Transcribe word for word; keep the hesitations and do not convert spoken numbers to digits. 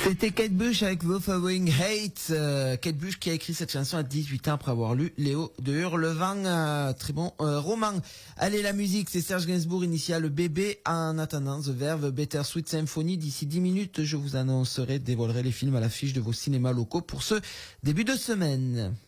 C'était Kate Bush avec The Following Hate. Euh, Kate Bush qui a écrit cette chanson à dix-huit ans après avoir lu Léo de Hurlevent. Euh, très bon euh, roman. Allez, la musique, c'est Serge Gainsbourg, initial Bébé. En attendant, The Verve, Better Sweet Symphony. D'ici dix minutes, je vous annoncerai, dévoilerai les films à l'affiche de vos cinémas locaux pour ce début de semaine.